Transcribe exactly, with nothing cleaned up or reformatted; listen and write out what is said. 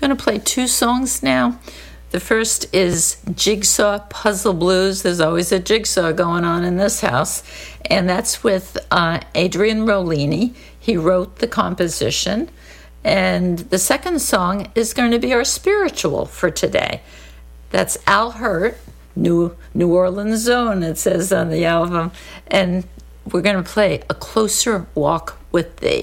going to play two songs now. The first is Jigsaw Puzzle Blues. There's always a jigsaw going on in this house. And that's with uh, Adrian Rollini. He wrote the composition. And the second song is going to be our spiritual for today. That's Al Hirt, New, New Orleans Zone, it says on the album. And we're going to play A Closer Walk with Thee.